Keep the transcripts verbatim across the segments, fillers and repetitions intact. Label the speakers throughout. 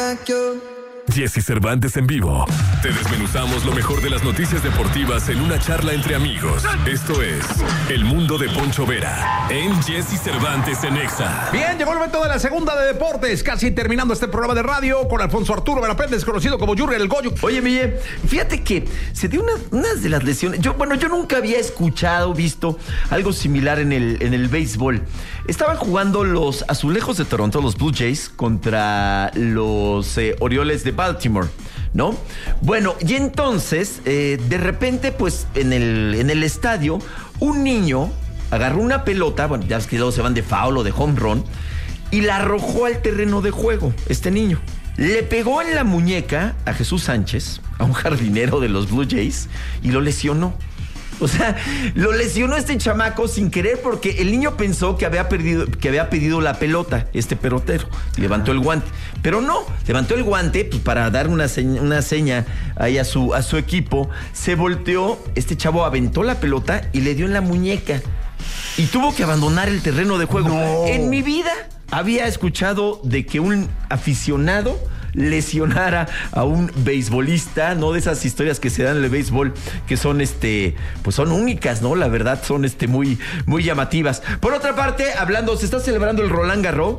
Speaker 1: like you.
Speaker 2: Jesse Cervantes en vivo. Te desmenuzamos lo mejor de las noticias deportivas en una charla entre amigos. Esto es El Mundo de Poncho Vera en Jesse Cervantes en Exa.
Speaker 3: Bien, llegó el momento de la segunda de deportes, casi terminando este programa de radio con Alfonso Arturo Verapéndez, conocido como Jurgen el Goyo.
Speaker 4: Oye, Mille, fíjate que se dio una, unas de las lesiones. Yo, bueno, yo nunca había escuchado, visto algo similar en el, en el béisbol. Estaban jugando los Azulejos de Toronto, los Blue Jays, contra los eh, Orioles de Baltimore, ¿no? Bueno, y entonces, eh, de repente, pues, en el, en el estadio, un niño agarró una pelota, bueno, ya ves que luego se van de foul o de home run, y la arrojó al terreno de juego, este niño. Le pegó en la muñeca a Jesús Sánchez, a un jardinero de los Blue Jays, y lo lesionó. O sea, lo lesionó este chamaco sin querer porque el niño pensó que había perdido, que había pedido la pelota, este pelotero. Levantó el guante. Pero no, levantó el guante pues, para dar una seña, una seña ahí a su, a su equipo. Se volteó, este chavo aventó la pelota y le dio en la muñeca. Y tuvo que abandonar el terreno de juego.
Speaker 3: No.
Speaker 4: En mi vida había escuchado de que un aficionado lesionara a un beisbolista, no de esas historias que se dan en el béisbol que son este, pues son únicas, ¿no? La verdad son este muy, muy llamativas. Por otra parte, hablando, se está celebrando el Roland Garros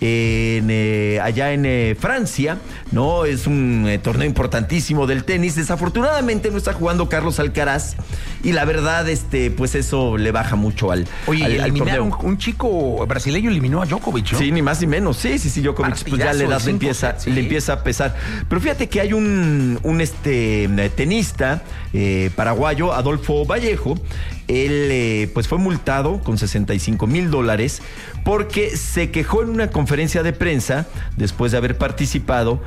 Speaker 4: en, eh, allá en eh, Francia, ¿no? Es un eh, torneo importantísimo del tenis. Desafortunadamente no está jugando Carlos Alcaraz y la verdad, este, pues eso le baja mucho al,
Speaker 3: Oye,
Speaker 4: al, al
Speaker 3: eliminaron
Speaker 4: torneo.
Speaker 3: un chico brasileño eliminó a Djokovic, ¿no?
Speaker 4: Sí, ni más ni menos. Sí, sí, sí, Djokovic, pues ya la edad le empieza,
Speaker 3: sí.
Speaker 4: le empieza a pesar. Pero fíjate que hay un, un este, tenista eh, paraguayo, Adolfo Vallejo. Él eh, pues fue multado con sesenta y cinco mil dólares porque se quejó en una conferencia de prensa después de haber participado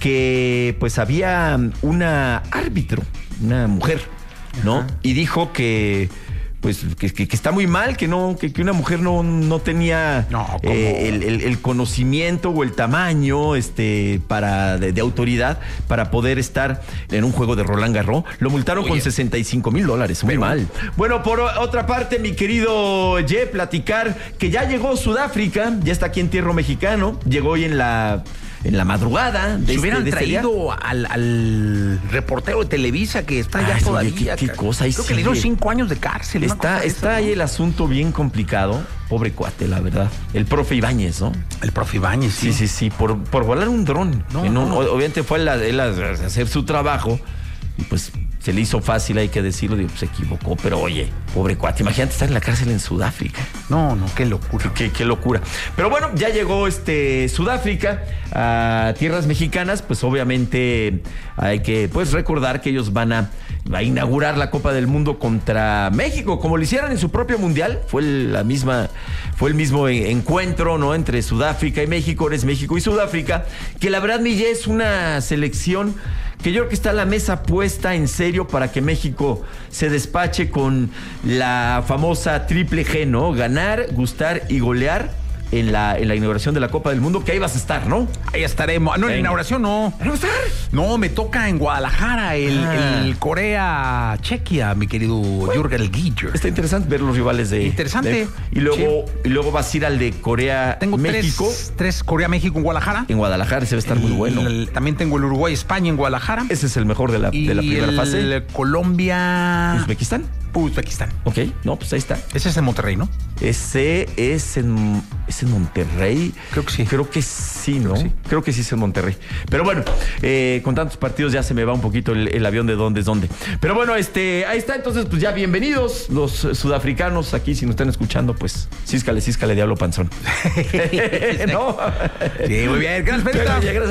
Speaker 4: que pues había una árbitro, una mujer, ¿no? Ajá. Y dijo que pues que, que, que está muy mal, que no, que, que una mujer no, no tenía
Speaker 3: no,
Speaker 4: eh, el, el, el conocimiento o el tamaño este, para, de, de autoridad para poder estar en un juego de Roland Garros. Lo multaron Oye, con sesenta y cinco mil dólares, muy pero, mal. Bueno, por otra parte, mi querido Ye, platicar que ya llegó Sudáfrica, ya está aquí en tierra mexicano, llegó hoy en la... en la madrugada.
Speaker 3: De si hubieran este, de traído este al, al reportero de Televisa que está allá todavía.
Speaker 4: ¿Qué, qué cosa?
Speaker 3: Creo que le dieron cinco años de cárcel.
Speaker 4: Está, está ahí ¿no? el asunto bien complicado. Pobre cuate, la verdad. El profe Ibáñez, ¿no?
Speaker 3: El profe Ibáñez, sí.
Speaker 4: Sí, sí, sí. Por, por volar un dron. No, en un, no. Obviamente fue a, él a hacer su trabajo y pues se le hizo fácil, hay que decirlo, digo, se equivocó, pero oye, pobre cuate, imagínate estar en la cárcel en Sudáfrica.
Speaker 3: No, no, qué locura.
Speaker 4: Qué, qué, qué locura. Pero bueno, ya llegó este Sudáfrica a tierras mexicanas, pues obviamente hay que pues recordar que ellos van a, a inaugurar la Copa del Mundo contra México, como lo hicieron en su propio mundial, fue la misma, fue el mismo encuentro, ¿no? Entre Sudáfrica y México, eres México y Sudáfrica, que la verdad, Miguel, es una selección que yo creo que está la mesa puesta en serio para que México se despache con la famosa triple G, ¿no? Ganar, gustar y golear en la, en la inauguración de la Copa del Mundo, que ahí vas a estar, ¿no?
Speaker 3: Ahí estaremos. No, en la inauguración no.
Speaker 4: ¿No vas a estar?
Speaker 3: No, me toca en Guadalajara el, ah. el Corea-Chequia, mi querido bueno, Jürgen Guillo.
Speaker 4: Está interesante ver los rivales de...
Speaker 3: Interesante.
Speaker 4: De, y, luego, sí. y luego vas a ir al de Corea-México.
Speaker 3: Tengo tres, tres Corea-México en Guadalajara.
Speaker 4: En Guadalajara, se va a estar el, muy bueno.
Speaker 3: El, también tengo el Uruguay-España en Guadalajara.
Speaker 4: Ese es el mejor de la, de la primera
Speaker 3: el
Speaker 4: fase.
Speaker 3: el Colombia...
Speaker 4: ¿Uzbekistán?
Speaker 3: Uzbekistán.
Speaker 4: Ok, no, pues ahí está.
Speaker 3: Ese es en Monterrey, ¿no?
Speaker 4: Ese es en, es en Monterrey.
Speaker 3: Creo que sí.
Speaker 4: Creo que sí, ¿no?
Speaker 3: Creo que sí,
Speaker 4: Creo que sí es en Monterrey. Pero bueno, eh, con tantos partidos ya se me va un poquito el, el avión de dónde es dónde. Pero bueno, este, ahí está. Entonces, pues ya bienvenidos los sudafricanos aquí. Si nos están escuchando, pues císcale, císcale, diablo panzón.
Speaker 3: ¿No? Sí, muy bien. Gracias, Perita.